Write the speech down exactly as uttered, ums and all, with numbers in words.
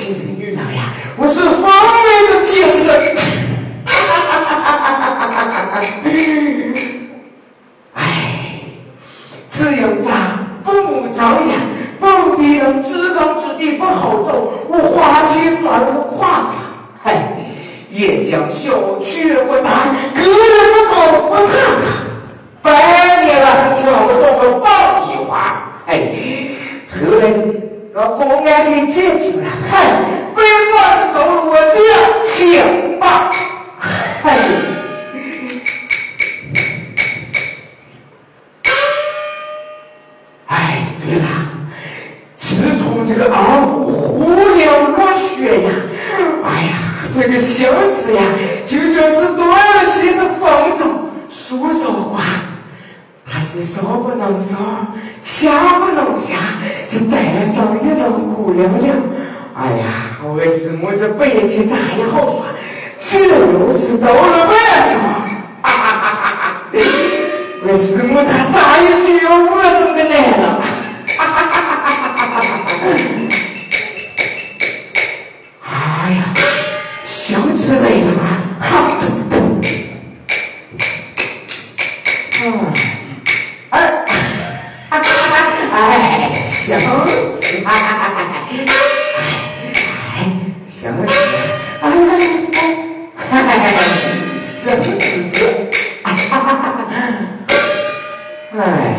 起这个女郎呀，我是风雨的精神。哎，只有咱不慕朝阳，不敌人至高之地不厚重，我花期转无夸夸。哎，也将小区不大，个人不懂不看看。百年了还挑不动个爆米花。哎，后来让公安给解决了。哎，被我的走路两千八。哎。哎，对了，自从这个二虎胡流落血呀，哎呀，这个小子呀，就算是多了些的风筝，束手挂，他是手不能手，下不能下，就带上一张姑娘娘。哎呀，为什么这白天咋也好耍，这又是到了晚上？哈哈哈哈哈！为什么他咋也是有我这么个男的？哎呀，想起来了吗？